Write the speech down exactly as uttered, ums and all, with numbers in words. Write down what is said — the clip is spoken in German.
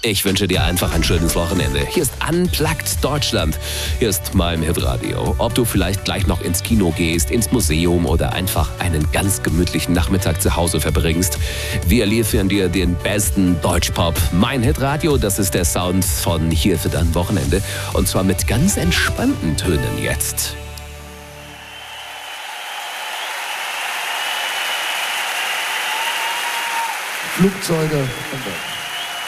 Ich wünsche dir einfach ein schönes Wochenende. Hier ist Unplugged Deutschland. Hier ist mein Hitradio. Ob du vielleicht gleich noch ins Kino gehst, ins Museum oder einfach einen ganz gemütlichen Nachmittag zu Hause verbringst. Wir liefern dir den besten Deutschpop. Mein Hitradio, das ist der Sound von Hier für dein Wochenende. Und zwar mit ganz entspannten Tönen jetzt. Flugzeuge und